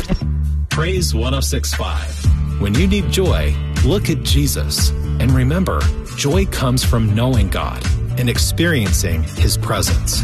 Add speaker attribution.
Speaker 1: Praise 106.5. When you need joy, look at Jesus. And remember, joy comes from knowing God and experiencing His presence.